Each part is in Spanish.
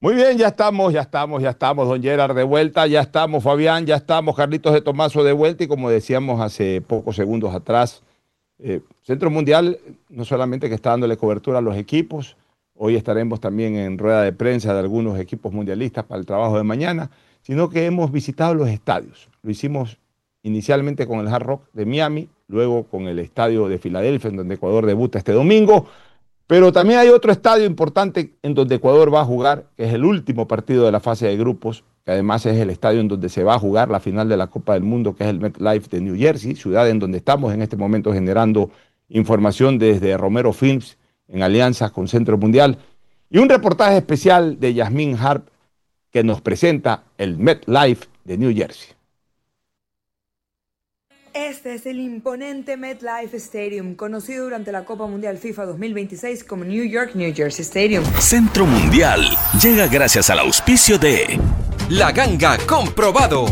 Muy bien, ya estamos, don Gerard de vuelta, ya estamos, Fabián, ya estamos, Carlitos de Tomaso de vuelta y como decíamos hace pocos segundos atrás, Centro Mundial no solamente que está dándole cobertura a los equipos, hoy estaremos también en rueda de prensa de algunos equipos mundialistas para el trabajo de mañana, sino que hemos visitado los estadios. Lo hicimos inicialmente con el Hard Rock de Miami, luego con el estadio de Filadelfia, en donde Ecuador debuta este domingo. Pero también hay otro estadio importante en donde Ecuador va a jugar, que es el último partido de la fase de grupos, que además es el estadio en donde se va a jugar la final de la Copa del Mundo, que es el MetLife de New Jersey, ciudad en donde estamos en este momento generando información desde Romero Films en alianza con Centro Mundial. Y un reportaje especial de Yasmín Harp que nos presenta el MetLife de New Jersey. Este es el imponente MetLife Stadium, conocido durante la Copa Mundial FIFA 2026 como New York New Jersey Stadium. Centro Mundial llega gracias al auspicio de La Ganga Comprobado,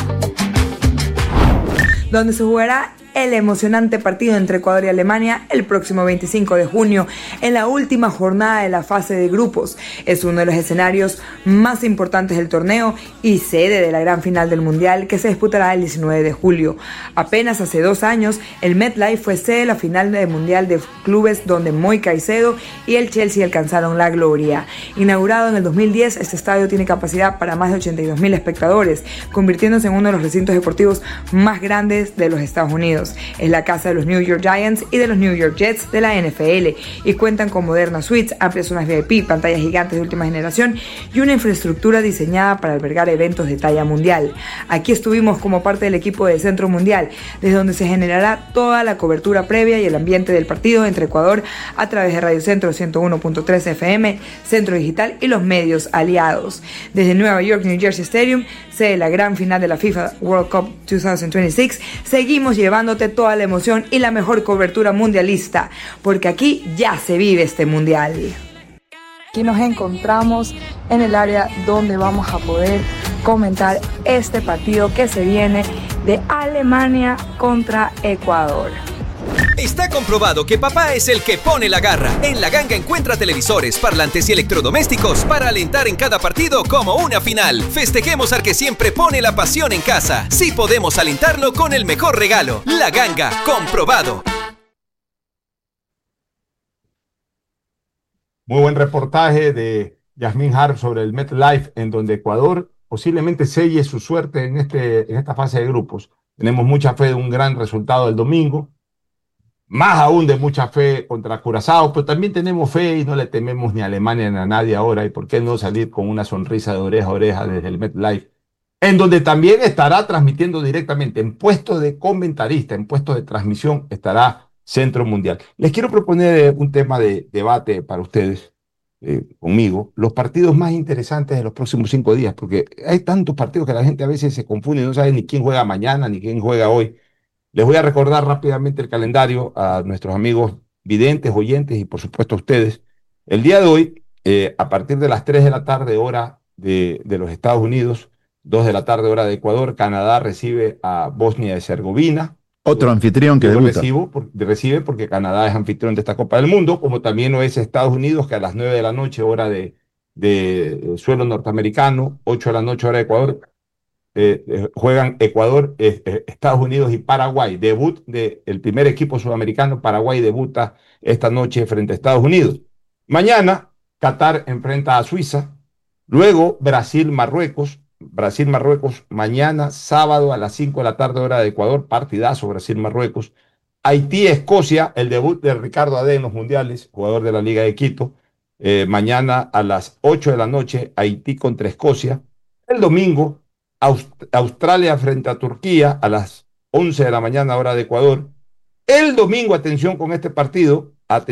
donde se jugará el emocionante partido entre Ecuador y Alemania el próximo 25 de junio en la última jornada de la fase de grupos. Es uno de los escenarios más importantes del torneo y sede de la gran final del Mundial que se disputará el 19 de julio. Apenas hace 2 años, el MetLife fue sede de la final del Mundial de Clubes donde Moy Caicedo y el Chelsea alcanzaron la gloria. Inaugurado en el 2010, este estadio tiene capacidad para más de 82,000 espectadores, convirtiéndose en uno de los recintos deportivos más grandes de los Estados Unidos. Es la casa de los New York Giants y de los New York Jets de la NFL y cuentan con modernas suites, amplias zonas VIP, pantallas gigantes de última generación y una infraestructura diseñada para albergar eventos de talla mundial. Aquí estuvimos como parte del equipo de Centro Mundial, desde donde se generará toda la cobertura previa y el ambiente del partido entre Ecuador a través de Radio Centro 101.3 FM, Centro Digital y los medios aliados. Desde Nueva York New Jersey Stadium, sede de la gran final de la FIFA World Cup 2026, seguimos llevándote toda la emoción y la mejor cobertura mundialista, porque aquí ya se vive este mundial. Aquí nos encontramos en el área donde vamos a poder comentar este partido que se viene de Alemania contra Ecuador. Está comprobado que papá es el que pone la garra. En La Ganga encuentra televisores, parlantes y electrodomésticos para alentar en cada partido como una final. Festejemos al que siempre pone la pasión en casa. Sí podemos alentarlo con el mejor regalo. La Ganga, comprobado. Muy buen reportaje de Yasmín Harp sobre el MetLife, en donde Ecuador posiblemente selle su suerte en esta fase de grupos. Tenemos mucha fe de un gran resultado el domingo, más aún de mucha fe contra Curazao, pero también tenemos fe y no le tememos ni a Alemania ni a nadie ahora, y por qué no salir con una sonrisa de oreja a oreja desde el MetLife, en donde también estará transmitiendo directamente en puesto de comentarista, en puesto de transmisión, estará Centro Mundial. Les quiero proponer un tema de debate para ustedes, conmigo, los partidos más interesantes de los próximos 5 días, porque hay tantos partidos que la gente a veces se confunde y no sabe ni quién juega mañana ni quién juega hoy. Les voy a recordar rápidamente el calendario a nuestros amigos videntes, oyentes y por supuesto a ustedes. El día de hoy, a partir de las 3 de la tarde, hora de los Estados Unidos, 2 de la tarde, hora de Ecuador, Canadá recibe a Bosnia y Herzegovina. Otro anfitrión que debuta. Recibe porque Canadá es anfitrión de esta Copa del Mundo, como también lo es Estados Unidos, que a las 9 de la noche, hora de suelo norteamericano, 8 de la noche, hora de Ecuador, juegan Ecuador, Estados Unidos y Paraguay. Debut del primer equipo sudamericano. Paraguay debuta esta noche frente a Estados Unidos. Mañana, Qatar enfrenta a Suiza. Luego, Brasil-Marruecos. Brasil-Marruecos mañana, sábado a las 5 de la tarde, hora de Ecuador. Partidazo Brasil-Marruecos. Haití-Escocia, el debut de Ricardo Ade en los mundiales, jugador de la Liga de Quito. Mañana a las 8 de la noche, Haití contra Escocia. El domingo, Australia frente a Turquía a las 11 de la mañana, hora de Ecuador. El domingo, atención con este partido,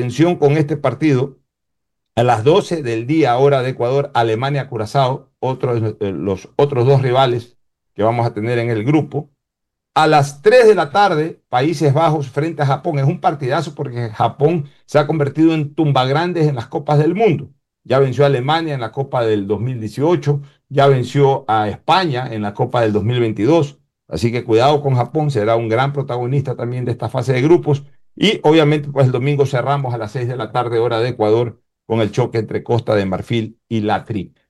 a las 12 del día, hora de Ecuador, Alemania-Curazao, los otros 2 rivales que vamos a tener en el grupo. A las 3 de la tarde, Países Bajos frente a Japón. Es un partidazo porque Japón se ha convertido en tumbagrandes en las Copas del Mundo. Ya venció a Alemania en la Copa del 2018, ya venció a España en la Copa del 2022. Así que cuidado con Japón, será un gran protagonista también de esta fase de grupos. Y obviamente, pues el domingo cerramos a las 6 de la tarde, hora de Ecuador, con el choque entre Costa de Marfil y la Tri.